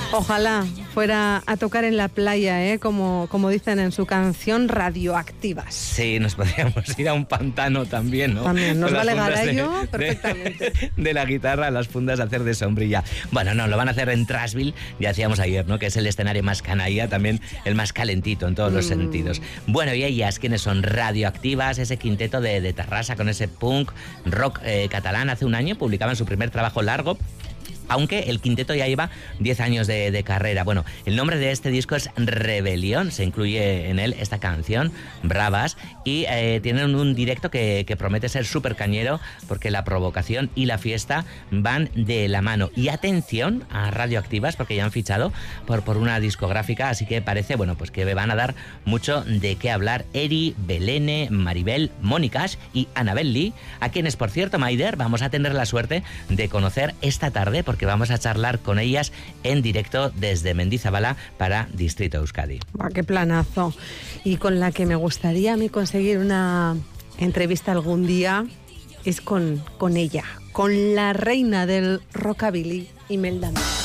Ojalá fuera a tocar en la playa, como dicen en su canción, Radioactivas. Sí, nos podríamos ir a un pantano también, ¿no? También, nos vale Garallo perfectamente. De la guitarra a las fundas a hacer de sombrilla. Bueno, no, lo van a hacer en Trashville, ya decíamos ayer, ¿no? Que es el escenario más canalla, también el más calentito en todos los sentidos. Bueno, y ellas, ¿quiénes son? Radioactivas, ese quinteto de Tarrasa con ese punk rock catalán. Hace un año publicaban su primer trabajo largo, aunque el quinteto ya lleva 10 años de carrera. Bueno, el nombre de este disco es Rebelión, se incluye en él esta canción, Bravas, y tienen un directo que promete ser súper cañero, porque la provocación y la fiesta van de la mano. Y atención a Radioactivas, porque ya han fichado por una discográfica, así que parece, bueno, pues que van a dar mucho de qué hablar. Eri, Belene, Maribel, Mónicas y Anabel Lee, a quienes, por cierto, Maider, vamos a tener la suerte de conocer esta tarde, porque vamos a charlar con ellas en directo desde Mendizabala para Distrito Euskadi. ¡Qué planazo! Y con la que me gustaría a mí conseguir una entrevista algún día es con ella, con la reina del rockabilly, Imelda May.